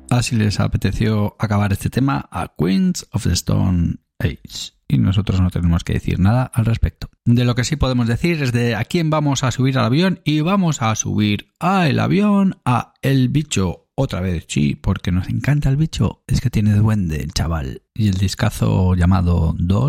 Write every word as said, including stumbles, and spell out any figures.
Así les apeteció acabar este tema a Queens of the Stone Age. Y nosotros no tenemos que decir nada al respecto. De lo que sí podemos decir es de a quién vamos a subir al avión, y vamos a subir a el avión a El Bicho. Otra vez, sí, porque nos encanta El Bicho. Es que tiene duende el chaval. Y el discazo llamado dos